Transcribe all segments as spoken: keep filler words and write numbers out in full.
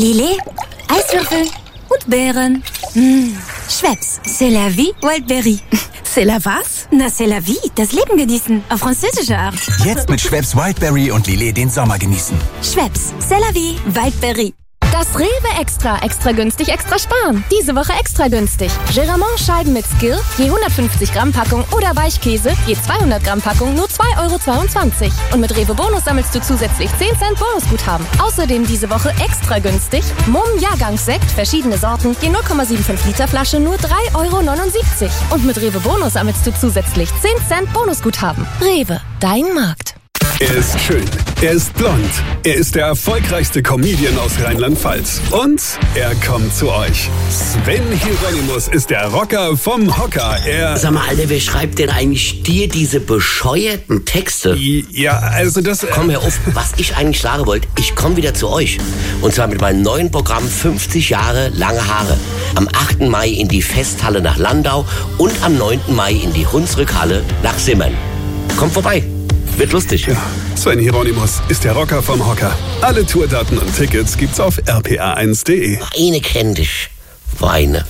Lillet, Eiswürfel und Beeren. Mmh. Schweppes, c'est la vie, Wildberry. C'est la was? Na, c'est la vie, das Leben genießen, auf französische Art. Jetzt mit Schweppes Wildberry und Lillet den Sommer genießen. Schweppes, c'est la vie, Wildberry. Das Rewe Extra, extra günstig, extra sparen. Diese Woche extra günstig. Geramont Scheiben mit Skill, je hundertfünfzig Gramm Packung oder Weichkäse, je zweihundert Gramm Packung, nur zwei Euro zweiundzwanzig. Und mit Rewe Bonus sammelst du zusätzlich zehn Cent Bonusguthaben. Außerdem diese Woche extra günstig. Mumm Jahrgangssekt, verschiedene Sorten, je null Komma fünfundsiebzig Liter Flasche, nur drei Euro neunundsiebzig. Und mit Rewe Bonus sammelst du zusätzlich zehn Cent Bonusguthaben. Rewe, dein Markt. Er ist schön, er ist blond, er ist der erfolgreichste Comedian aus Rheinland-Pfalz. Und er kommt zu euch. Sven Hieronymus ist der Rocker vom Hocker. Er... Sag mal, Alter, wer schreibt denn eigentlich dir diese bescheuerten Texte? Ja, also das... Komm, hör auf, was ich eigentlich sagen wollte, ich komme wieder zu euch. Und zwar mit meinem neuen Programm fünfzig Jahre lange Haare. Am achten Mai in die Festhalle nach Landau und am neunten Mai in die Hunsrückhalle nach Simmern. Kommt vorbei. Wird lustig. Ja, Sven Hieronymus ist der Rocker vom Hocker. Alle Tourdaten und Tickets gibt's auf r p a eins punkt d e. Weine kenn dich. Weine.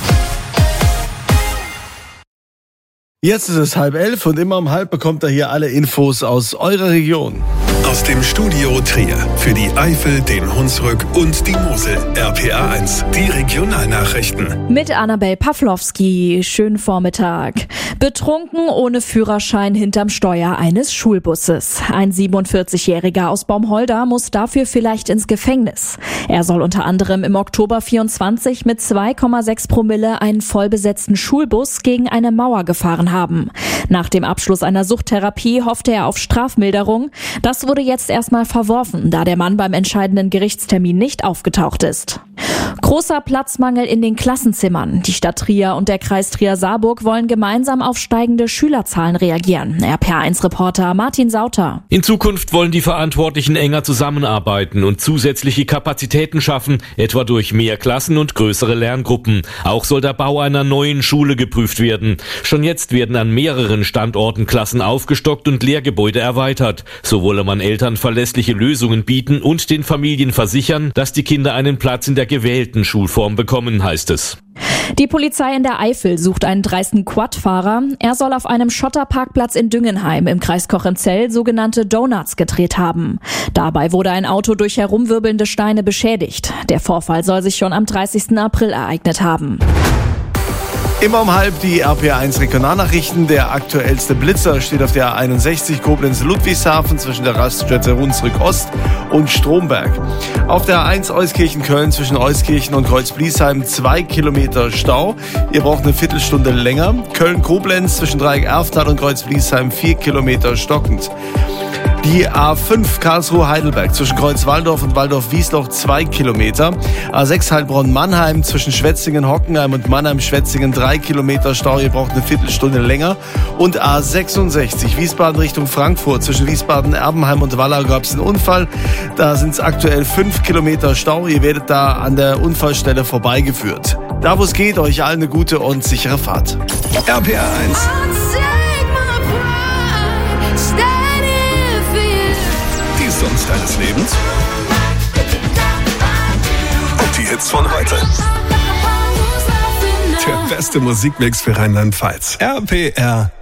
Jetzt ist es halb elf und immer um halb bekommt ihr hier alle Infos aus eurer Region. Aus dem Studio Trier für die Eifel, den Hunsrück und die Mosel. R P A eins, die Regionalnachrichten. Mit Annabel Pawlowski. Schönen Vormittag. Betrunken ohne Führerschein hinterm Steuer eines Schulbusses. Ein siebenundvierzigjähriger aus Baumholder muss dafür vielleicht ins Gefängnis. Er soll unter anderem im Oktober vierundzwanzig mit zwei Komma sechs Promille einen vollbesetzten Schulbus gegen eine Mauer gefahren haben. Nach dem Abschluss einer Suchttherapie hoffte er auf Strafmilderung. Das wurde jetzt erstmal verworfen, da der Mann beim entscheidenden Gerichtstermin nicht aufgetaucht ist. Großer Platzmangel in den Klassenzimmern. Die Stadt Trier und der Kreis Trier-Saarburg wollen gemeinsam auf steigende Schülerzahlen reagieren. R P A eins Reporter Martin Sauter. In Zukunft wollen die Verantwortlichen enger zusammenarbeiten und zusätzliche Kapazitäten schaffen, etwa durch mehr Klassen und größere Lerngruppen. Auch soll der Bau einer neuen Schule geprüft werden. Schon jetzt werden an mehreren Standorten Klassen aufgestockt und Lehrgebäude erweitert. So wolle man Eltern verlässliche Lösungen bieten und den Familien versichern, dass die Kinder einen Platz in der gewählten Schulform bekommen, heißt es. Die Polizei in der Eifel sucht einen dreisten Quad-Fahrer. Er soll auf einem Schotterparkplatz in Düngenheim im Kreis Kochenzell sogenannte Donuts gedreht haben. Dabei wurde ein Auto durch herumwirbelnde Steine beschädigt. Der Vorfall soll sich schon am dreißigsten April ereignet haben. Immer um halb die R P A eins Regionalnachrichten. Der aktuellste Blitzer steht auf der A einundsechzig Koblenz-Ludwigshafen zwischen der Raststätte Hunsrück Ost und Stromberg. Auf der A eins Euskirchen-Köln zwischen Euskirchen und Kreuzbliesheim zwei Kilometer Stau. Ihr braucht eine Viertelstunde länger. Köln-Koblenz zwischen Dreieck Erftal und Kreuzbliesheim vier Kilometer stockend. Die A fünf Karlsruhe-Heidelberg zwischen Kreuz-Walldorf und Walldorf-Wiesloch zwei Kilometer. A sechs Heilbronn-Mannheim zwischen Schwetzingen-Hockenheim und Mannheim-Schwetzingen drei Kilometer Stau. Ihr braucht eine Viertelstunde länger. Und A sechsundsechzig Wiesbaden Richtung Frankfurt zwischen Wiesbaden-Erbenheim und Wallau gab es einen Unfall. Da sind es aktuell fünf Kilometer Stau. Ihr werdet da an der Unfallstelle vorbeigeführt. Da wo es geht, euch allen eine gute und sichere Fahrt. R P A eins. Sonst deines Lebens und die Hits von heute. Der beste Musikmix für Rheinland-Pfalz. R P R